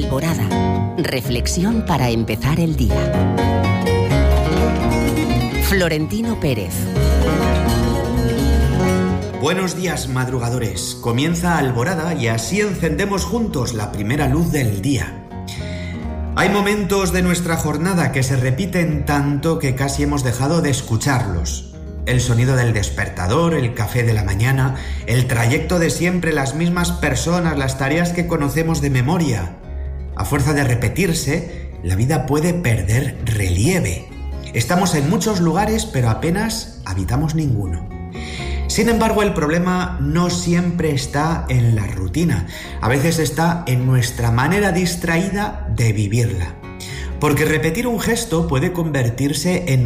Alborada. Reflexión para empezar el día. Florentino Pérez. Buenos días, madrugadores. Comienza Alborada y así encendemos juntos la primera luz del día. Hay momentos de nuestra jornada que se repiten tanto que casi hemos dejado de escucharlos. El sonido del despertador, el café de la mañana, el trayecto de siempre, las mismas personas, las tareas que conocemos de memoria. A fuerza de repetirse, la vida puede perder relieve. Estamos en muchos lugares, pero apenas habitamos ninguno. Sin embargo, el problema no siempre está en la rutina. A veces está en nuestra manera distraída de vivirla. Porque repetir un gesto puede convertirse en